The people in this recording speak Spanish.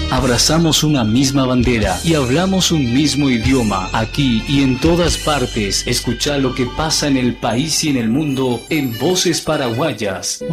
Abrazamos una misma bandera y hablamos un mismo idioma. Aquí y en todas partes, escucha lo que pasa en el país y en el mundo en Voces Paraguayas.